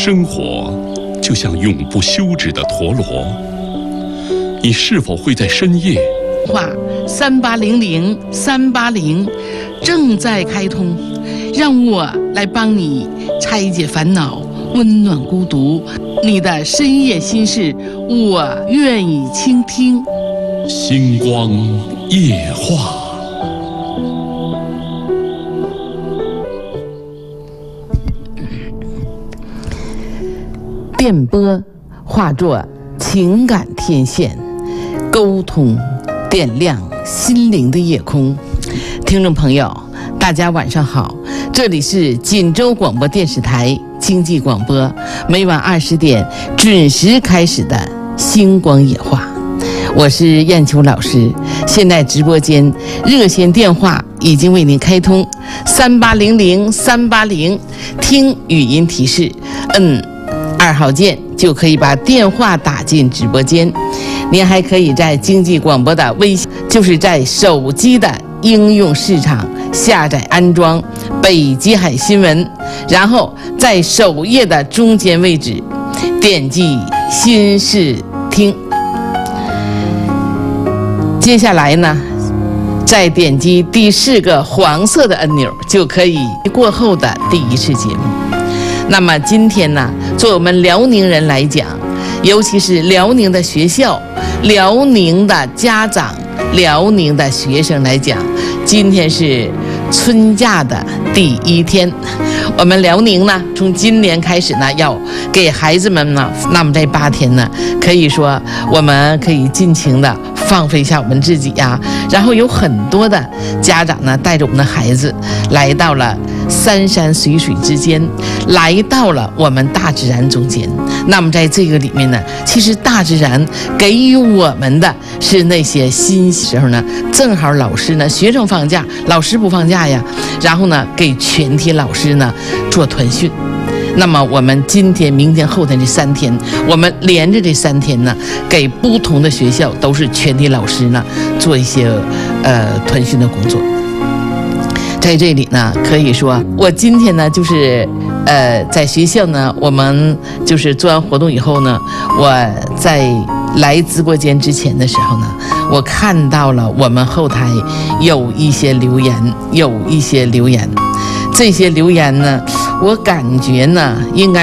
生活就像永不休止的陀螺，你是否会在深夜？ 话38003800正在开通，让我来帮你拆解烦恼，温暖孤独。你的深夜心事，我愿意倾听。 星光夜话。 电波化作情感天线，沟通点亮心灵的夜空。听众朋友，大家晚上好，这里是锦州广播电视台经济广播，每晚20点准时开始的星光野话。我是燕秋老师，现在直播间热线电话已经为您开通，38003800，听语音提示，摁2号键就可以把电话打进直播间。您还可以在经济广播的微信，就是在手机的应用市场下载安装北极海新闻，然后在首页的中间位置点击新视听，接下来呢再点击第4个黄色的按钮，就可以过后的第1次节目。那么今天呢，作为我们辽宁人来讲，尤其是辽宁的学校、辽宁的家长、辽宁的学生来讲，今天是春假的第1天。我们辽宁呢，从今年开始呢，要给孩子们呢，那么这8天呢，可以说我们可以尽情的放飞一下我们自己呀。然后有很多的家长呢，带着我们的孩子来到了山山水水之间，来到了我们大自然中间。那么在这个里面呢，其实大自然给予我们的是那些新时候呢，正好老师呢，学生放假，老师不放假呀，然后呢，给全体老师呢做团训。那么我们今天、明天、后天这3天，我们连着这3天呢，给不同的学校都是全体老师呢做一些团训的工作。在这里呢，可以说我今天呢就是在学校呢，我们就是做完活动以后呢，我在来直播间之前的时候呢，我看到了我们后台有一些留言，这些留言呢，我感觉呢应该